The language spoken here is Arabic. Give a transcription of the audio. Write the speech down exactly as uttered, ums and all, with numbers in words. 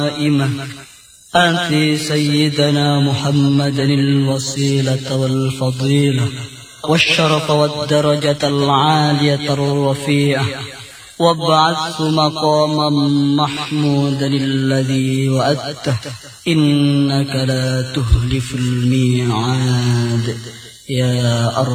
دائمة آت سيدنا محمدا الوسيلة والفضيلة والشرف والدرجة العالية الرفيعة وابعثه مقاما محمودا الذي وعدته إنك لا تخلف الميعاد يا